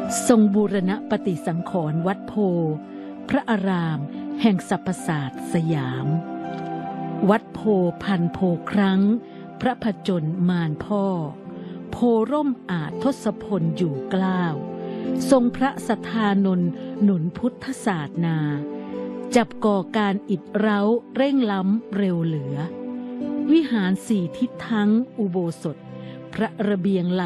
ทรงบูรณปฏิสังขรณ์วัดโพพระอารามแห่งสรรพศาสตร์สยามวัดโพพันโพครั้งพระผจญมารพ่อโพร่มอาจทศพลอยู่เกล้าทรงพระสถานนหนุนพุทธศาสนาจับก่อการอิดเร้าเร่งล้ำเร็วเหลือวิหาร4ทิศทั้งอุโบสถพระระเบียงหลัง